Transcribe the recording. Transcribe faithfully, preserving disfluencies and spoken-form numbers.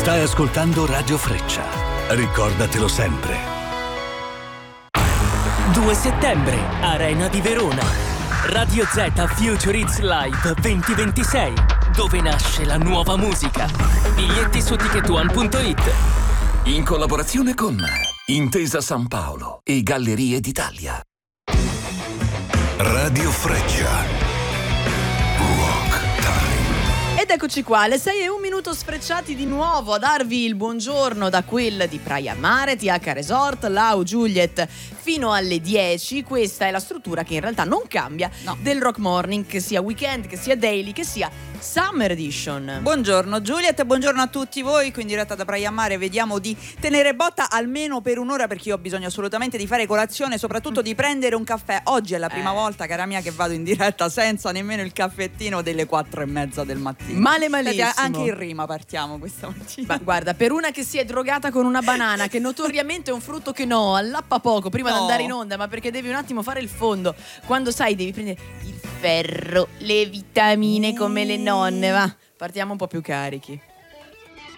Stai ascoltando Radio Freccia. Ricordatelo sempre. due settembre, Arena di Verona. Radio Z Future Hits Live duemilaventisei, dove nasce la nuova musica. Biglietti su ticket one punto it. In collaborazione con Intesa San Paolo e Gallerie d'Italia. Radio Freccia. Ed eccoci qua, alle sei e un minuto sfrecciati di nuovo a darvi il buongiorno da quel di Praia Mare, T H Resort, Lau Juliet fino alle dieci. Questa è la struttura che in realtà non cambia no. del Rock Morning, che sia weekend, che sia daily, che sia Summer Edition. Buongiorno Juliet e buongiorno a tutti voi, qui in diretta da Praia Mare. Vediamo di tenere botta almeno per un'ora, perché io ho bisogno assolutamente di fare colazione, soprattutto di prendere un caffè. Oggi è la prima eh. volta, cara mia, che vado in diretta senza nemmeno il caffettino delle quattro e mezza del mattino. Male malissimo. Anche in rima partiamo questa mattina. Ma guarda, per una che si è drogata con una banana, che notoriamente è un frutto che no, allappa poco prima no. di andare in onda, ma perché devi un attimo fare il fondo. Quando sai devi prendere il ferro, le vitamine come le nonne, va. Partiamo un po' più carichi.